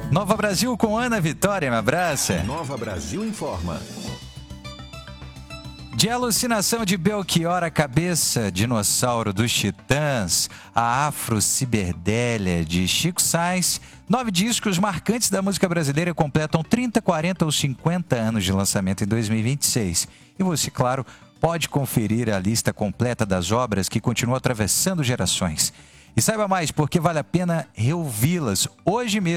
Nova Brasil com Ana Vitória, me abraça. Nova Brasil informa. De Alucinação de Belchior, a Cabeça, Dinossauro dos Titãs, a Afro-Ciberdélia de Chico Sainz, 9 discos marcantes da música brasileira completam 30, 40 ou 50 anos de lançamento em 2026. E você, claro, pode conferir a lista completa das obras que continuam atravessando gerações. E saiba mais, porque vale a pena reouvi-las hoje mesmo.